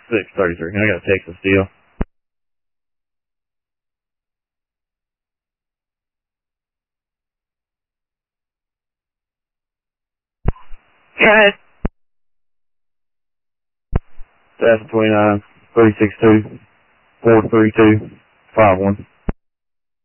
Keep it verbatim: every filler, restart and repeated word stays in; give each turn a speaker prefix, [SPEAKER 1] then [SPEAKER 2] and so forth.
[SPEAKER 1] six thirty-three. I got a Texas deal. Got it. That's twenty-nine, three six two, four three two, five one.